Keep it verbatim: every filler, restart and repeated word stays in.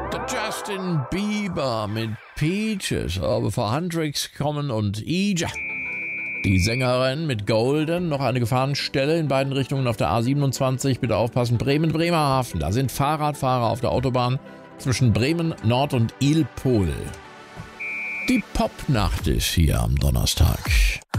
Der Justin Bieber mit Peaches, aber bevor Hendrix kommen und Ija. Die Sängerin mit Golden, noch eine Gefahrenstelle in beiden Richtungen auf der A siebenundzwanzig. Bitte aufpassen, Bremen-Bremerhaven. Da sind Fahrradfahrer auf der Autobahn zwischen Bremen Nord und Ilpol. Die Popnacht ist hier am Donnerstag.